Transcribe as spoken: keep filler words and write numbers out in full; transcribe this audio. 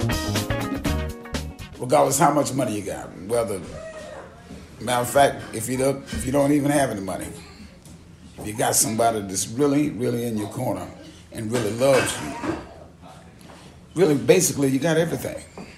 Regardless how much money you got, whether, matter of fact, if you don't, if you don't even have any money, if you got somebody that's really, really in your corner and really loves you, really, basically, you got everything.